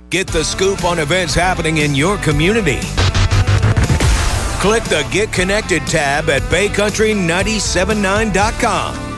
Get the scoop on events happening in your community. Click the Get Connected tab at BayCountry979.com.